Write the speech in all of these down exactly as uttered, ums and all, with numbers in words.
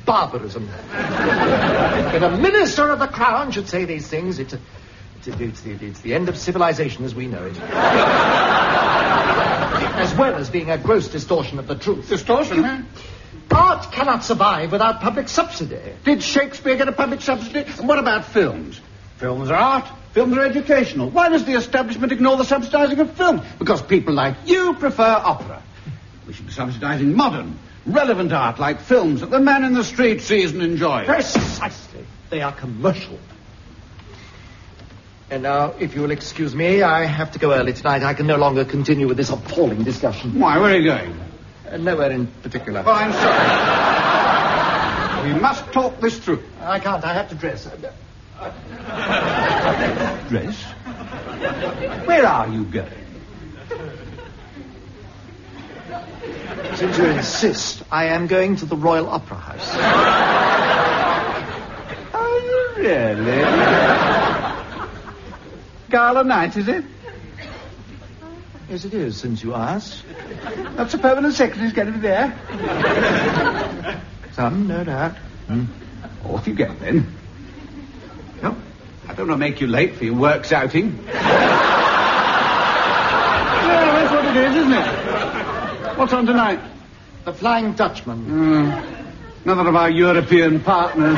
barbarism. If a minister of the crown should say these things, it's, a, it's, a, it's, the, it's the end of civilization as we know it. As well as being a gross distortion of the truth. Distortion, huh? Art cannot survive without public subsidy. Did Shakespeare get a public subsidy? And what about films? Films are art. Films are educational. Why does the establishment ignore the subsidizing of film? Because people like you prefer opera. We should be subsidizing modern, relevant art like films that the man in the street sees and enjoys. Precisely. They are commercial. And now, if you'll excuse me, I have to go early tonight. I can no longer continue with this appalling discussion. Why? Where are you going? Uh, nowhere in particular. Oh, I'm sorry. We must talk this through. I can't. I have to dress. Dress? Where are you going? Since you insist, I am going to the Royal Opera House. Are you really? Gala night, is it? Yes, it is, since you ask. Not the permanent secretary's going to be there? Some, no doubt. Hmm. Off you go, then. No, I don't want to make you late for your works outing. Yeah, that's what it is, isn't it? What's on tonight? The Flying Dutchman. Mm. Another of our European partners.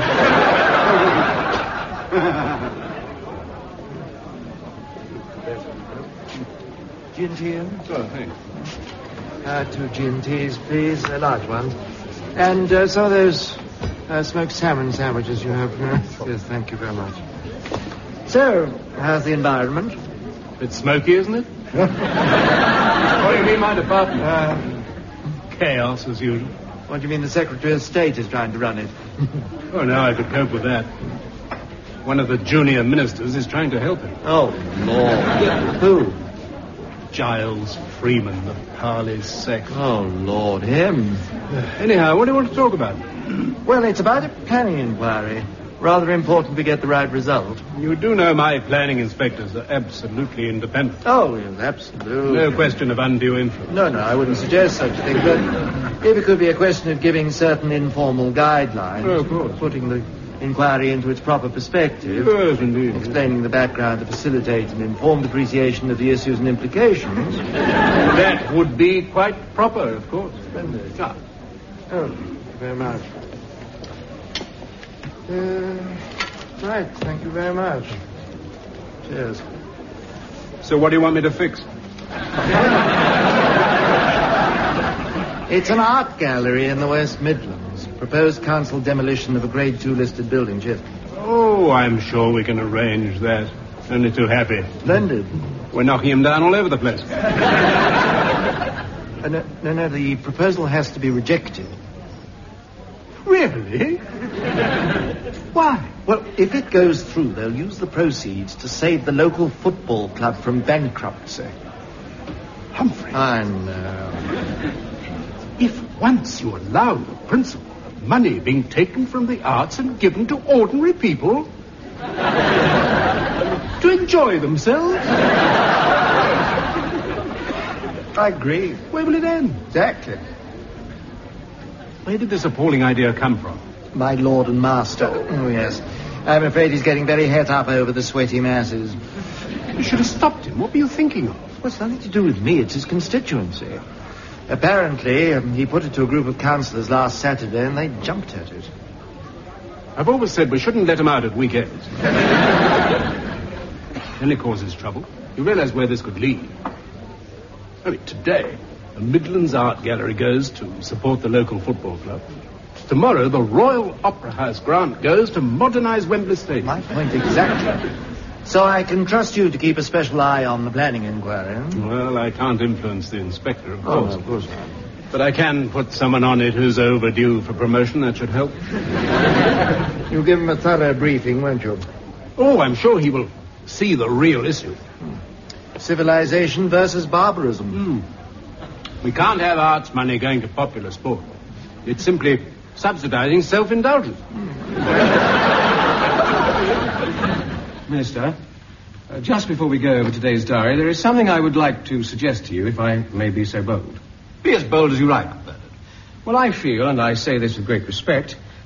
Gin tea? Oh, thanks. Uh, two gin teas, please. Uh, large ones. And uh, some of those uh, smoked salmon sandwiches you have. Uh, yes, thank you very much. So, how's the environment? A bit smoky, isn't it? What do you mean, my department? Uh, Chaos, as usual. what do you mean the Secretary of State is trying to run it? Oh, no, I could cope with that. One of the junior ministers is trying to help him. Oh, Lord. Who? Giles Freeman, the parley's sex. Oh, Lord, him. Anyhow, what do you want to talk about? Well, it's about a planning inquiry. Rather important to get the right result. You do know my planning inspectors are absolutely independent. Oh, yes, absolutely. No question of undue influence. No, no, I wouldn't suggest such a thing, but if it could be a question of giving certain informal guidelines... Oh, of course. Putting the inquiry into its proper perspective... Yes, indeed. Explaining the background to facilitate an informed appreciation of the issues and implications... That would be quite proper, of course. Splendid. Ah. Oh, thank you very much. Uh, right, thank you very much. Cheers. So what do you want me to fix? It's an art gallery in the West Midlands. Proposed council demolition of a grade two listed building, Chip. Oh, I'm sure we can arrange that. Only too happy. Splendid. We're knocking him down all over the place. Uh, no, no, no, the proposal has to be rejected. Really? Why? Well, if it goes through, they'll use the proceeds to save the local football club from bankruptcy. Humphrey. I know. If once you allow the principle of money being taken from the arts and given to ordinary people to enjoy themselves... I agree. Where will it end? Exactly. Where did this appalling idea come from? My lord and master. Oh, yes. I'm afraid he's getting very het up over the sweaty masses. You should have stopped him. What were you thinking of? Well, it's nothing to do with me. It's his constituency. Apparently, um, he put it to a group of councillors last Saturday, and they jumped at it. I've always said we shouldn't let him out at weekends. Only causes trouble. You realize where this could lead. I mean, today, the Midlands Art Gallery goes to support the local football club. Tomorrow, the Royal Opera House grant goes to modernize Wembley Stadium. My point exactly. So I can trust you to keep a special eye on the planning inquiry. Well, I can't influence the inspector, of Oh, course. of course not. But I can put someone on it who's overdue for promotion. That should help. You'll give him a thorough briefing, won't you? Oh, I'm sure he will see the real issue. Civilization versus barbarism. Mm. We can't have arts money going to popular sport. It's simply subsidizing self-indulgence. Minister, uh, just before we go over today's diary, there is something I would like to suggest to you, if I may be so bold. Be as bold as you like, Bernard. Well, I feel, and I say this with great respect,